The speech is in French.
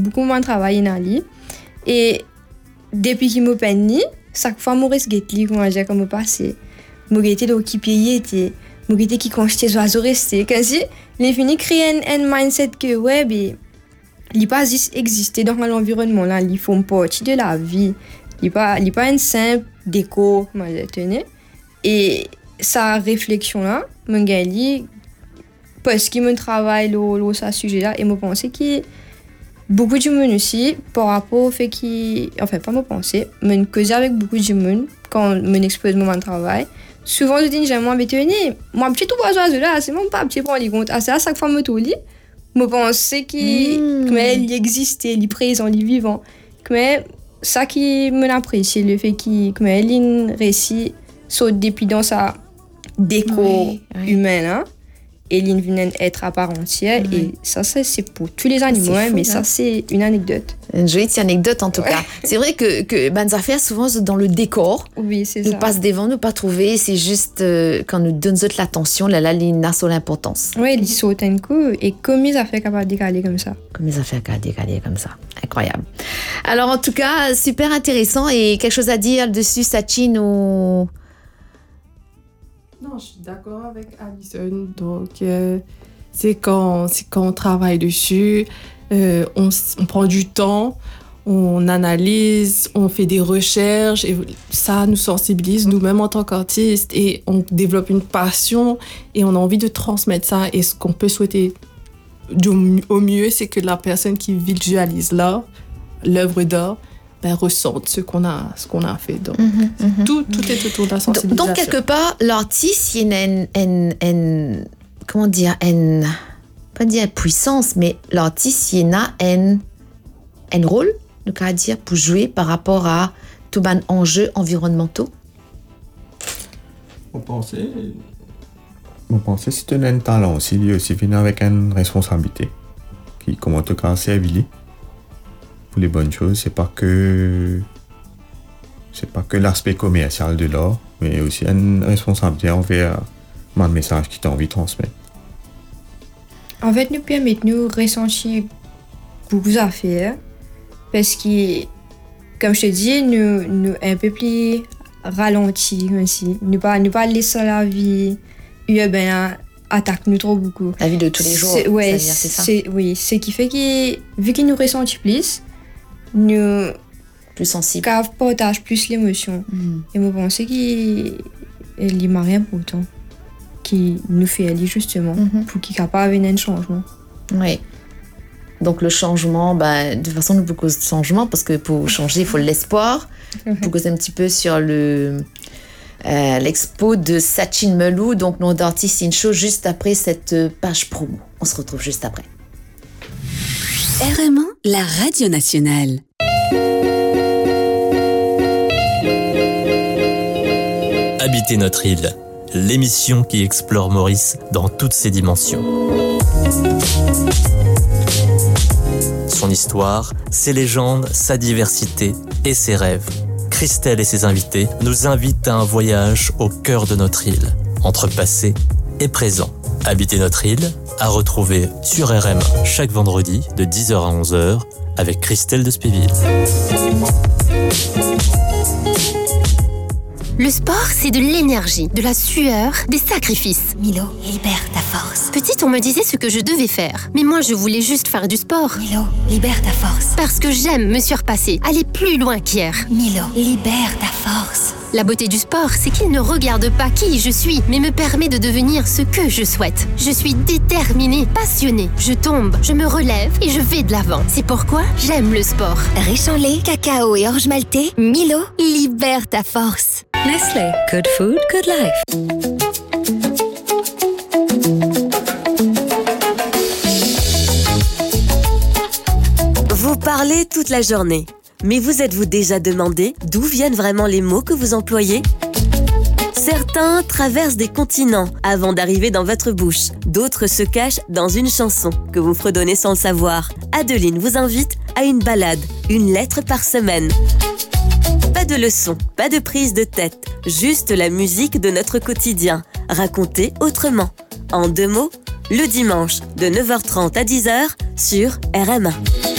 beaucoup moins travaillé dans lui. Et depuis qu'il m'a peine, chaque fois, je reste li, comment dire, comme passé. Je reste là qui paye, je reste qui constate les oiseaux restés. Quand si, il finit créer un mindset que, ouais, ben, il pas juste exister dans l'environnement là, ils font partie de la vie. Il pas une simple déco, comment dire, et sa réflexion là, mon gars, parce qu'il me travaille sur ce sujet là, et me penser que beaucoup de monde aussi, par rapport au fait qu'il, enfin pas me penser, me causer avec beaucoup de monde quand me expose mon travail. Souvent je dis j'aime moi bétonner, moi petit tout oiseau là, c'est même pas petit pour les compte. Ah c'est à chaque fois me tout lit, me penser qu'il existait, il est présent, il est vivant. Mais ça qui me l'apprécie, le fait qu'il réussit saute depuis dans sa déco humaine, hein, et il vient être à part entière. Et ça c'est pour tous les animaux, fou, mais ça c'est une anecdote. Une jolie petite anecdote en tout cas. C'est vrai que bonnes affaires souvent dans le décor. Oui, c'est nous ça. Nous passe devant, nous pas trouver. C'est juste quand nous donnons l'attention, là, il a son importance. Oui, il saute un coup. Et comme ils ont fait capable de décaler comme ça. Comme ils ont fait capable de décaler comme ça. Incroyable. Alors en tout cas, super intéressant. Et quelque chose à dire dessus, Sachin ou... Non, je suis d'accord avec Alison. Donc, c'est quand on travaille dessus, on prend du temps, on analyse, on fait des recherches, et ça nous sensibilise nous-mêmes en tant qu'artistes, et on développe une passion, et on a envie de transmettre ça. Et ce qu'on peut souhaiter au mieux, c'est que la personne qui visualise l'œuvre d'art, ressente ce qu'on a fait. Donc, tout est autour de la sensibilisation. Donc quelque part, l'artiste, il y a comment dire, pas dire puissance, mais l'artiste, il y a un rôle, donc à dire, pour jouer par rapport à tous les enjeux environnementaux. Vous pensez si tu as un talent aussi, il aussi vient avec une responsabilité qui, comme en tout cas, servir pour les bonnes choses. C'est pas que l'aspect commercial de l'art, mais aussi une responsabilité envers le message que tu as envie de transmettre. En fait, nous permettons de ressentir beaucoup d'affaires parce que, comme je te dis, nous un peu plus ralentis aussi. Nous pas laisser la vie urbaine attaque nous trop beaucoup. La vie de tous les jours, ouais, c'est ça. Oui, ce qui fait que, vu que nous ressentons plus, nous plus sensibles, partage plus l'émotion. Et je pense qu'il y a rien important qui nous fait aller justement pour qu'il n'y ait pas un changement. Oui. Donc le changement, de toute façon nous beaucoup de changement parce que pour changer il faut l'espoir. Pour causer un petit peu sur l'expo de Sachin Melou, donc nom d'artiste in show, juste après cette page promo. On se retrouve juste après. RMA, la radio nationale. Habiter notre île, l'émission qui explore Maurice dans toutes ses dimensions. Son histoire, ses légendes, sa diversité et ses rêves. Christelle et ses invités nous invitent à un voyage au cœur de notre île, entre passé et présent. Habiter notre île, à retrouver sur RMA chaque vendredi de 10h à 11h avec Christelle de Spéville. Le sport, c'est de l'énergie, de la sueur, des sacrifices. Milo, libère ta force. Petite, on me disait ce que je devais faire. Mais moi, je voulais juste faire du sport. Milo, libère ta force. Parce que j'aime me surpasser, aller plus loin qu'hier. Milo, libère ta force. La beauté du sport, c'est qu'il ne regarde pas qui je suis, mais me permet de devenir ce que je souhaite. Je suis déterminée, passionnée. Je tombe, je me relève et je vais de l'avant. C'est pourquoi j'aime le sport. Riche en lait, cacao et orge maltais, Milo, libère ta force. Nestlé, good food, good life. Vous parlez toute la journée, mais vous êtes-vous déjà demandé d'où viennent vraiment les mots que vous employez ? Certains traversent des continents avant d'arriver dans votre bouche. D'autres se cachent dans une chanson que vous fredonnez sans le savoir. Adeline vous invite à une balade, une lettre par semaine. Pas de leçons, pas de prise de tête, juste la musique de notre quotidien, racontée autrement. En 2 mots, le dimanche de 9h30 à 10h sur RMA.